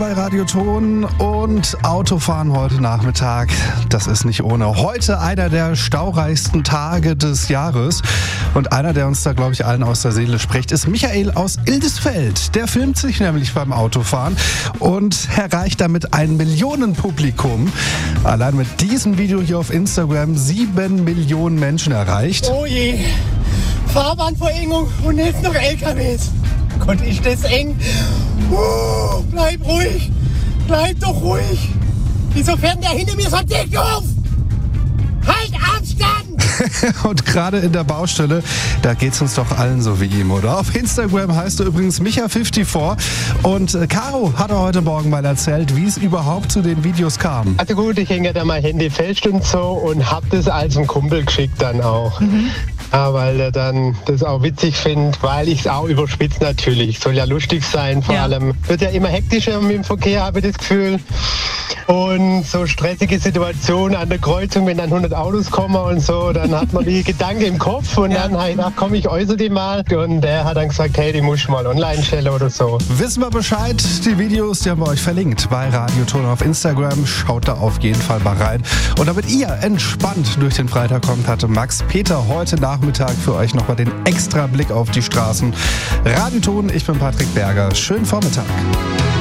Bei Radioton und Autofahren heute Nachmittag, das ist nicht ohne. Heute einer der staureichsten Tage des Jahres und einer, der uns da, glaube ich, allen aus der Seele spricht, ist Michael aus Ildesfeld. Der filmt sich nämlich beim Autofahren und erreicht damit ein Millionenpublikum. Allein mit diesem Video hier auf Instagram 7 Millionen Menschen erreicht. Oh je, Fahrbahnverengung und jetzt noch LKWs. Gott, ist das eng. Bleib ruhig. Bleib doch ruhig. Wieso fährt der hinter mir so dick auf? Halt Abstand! Und gerade in der Baustelle, da geht's uns doch allen so wie ihm, oder? Auf Instagram heißt du übrigens Micha54 und Caro hat heute Morgen mal erzählt, wie es überhaupt zu den Videos kam. Also gut, ich hänge da mein Handy fest und so und hab das als einen Kumpel geschickt dann auch. Ja, weil er dann das auch witzig findet, weil ich es auch überspitze natürlich. Soll ja lustig sein, vor allem. Wird ja immer hektischer mit dem Verkehr, habe ich das Gefühl. Und so stressige Situationen an der Kreuzung, wenn dann 100 Autos kommen und so, dann hat man die Gedanken im Kopf und dann habe ich gedacht, komm, ich äußere die mal. Und der hat dann gesagt, hey, die musst du mal online stellen oder so. Wissen wir Bescheid, die Videos, die haben wir euch verlinkt bei Radioton auf Instagram. Schaut da auf jeden Fall mal rein. Und damit ihr entspannt durch den Freitag kommt, hatte Max Peter heute Nachmittag für euch nochmal den extra Blick auf die Straßen. Radioton, ich bin Patrick Berger. Schönen Vormittag.